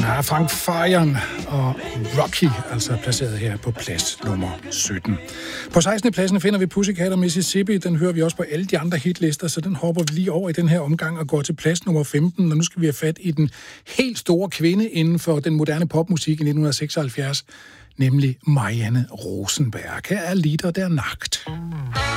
Ja, Frank Farian og Rocky, altså placeret her på plads nummer 17. På 16. pladsen finder vi Pussycat og Mississippi. Den hører vi også på alle de andre hitlister, så den hopper vi lige over i den her omgang og går til plads nummer 15. Og nu skal vi have fat i den helt store kvinde inden for den moderne popmusik i 1976, nemlig Marianne Rosenberg. Her er Lieder der Nacht.